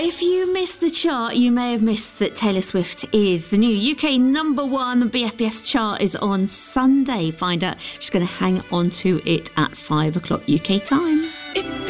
If you missed the chart, you may have missed that Taylor Swift is the new UK #1. The BFBS chart is on Sunday. Find out. She's going to hang on to it at 5 o'clock UK time.